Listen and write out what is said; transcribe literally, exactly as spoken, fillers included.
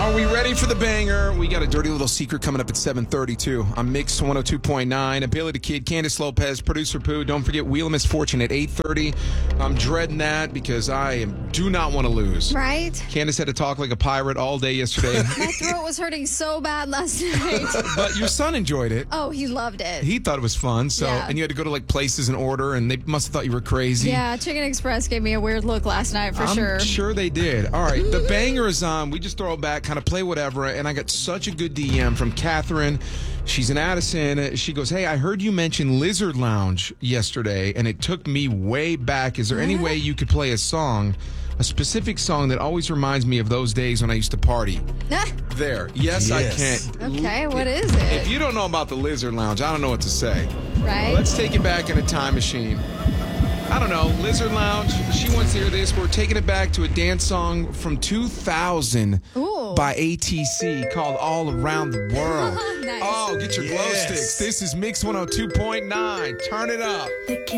Are we ready for the banger? We got a dirty little secret coming up at seven thirty-two. I'm Mix one oh two point nine. Ability Kid, Candace Lopez, Producer Pooh. Don't forget Wheel of Misfortune at eight thirty. I'm dreading that because I am, do not want to lose. Right? Candace had to talk like a pirate all day yesterday. My throat was hurting so bad last night. But your son enjoyed it. Oh, he loved it. He thought it was fun. So, Yeah. and you had to go to like places and order, and they must have thought you were crazy. Yeah, Chicken Express gave me a weird look last night for I'm sure. sure they did. All right, the banger is on. We just throw it back, kind of play whatever. And I got such a good D M from Catherine. She's in Addison. She goes, hey, I heard you mention Lizard Lounge yesterday, and it took me way back. Is there any way you could play a song, a specific song that always reminds me of those days when I used to party? There. Yes, Yes. I can. Okay, what is it? If you don't know about the Lizard Lounge, I don't know what to say. Right? Let's take it back in a time machine. I don't know, Lizard Lounge, she wants to hear this. We're taking it back to a dance song from two thousand Ooh. by A T C called All Around the World. Nice. Oh, get your glow Yes. sticks. This is Mix one oh two point nine. Turn it up.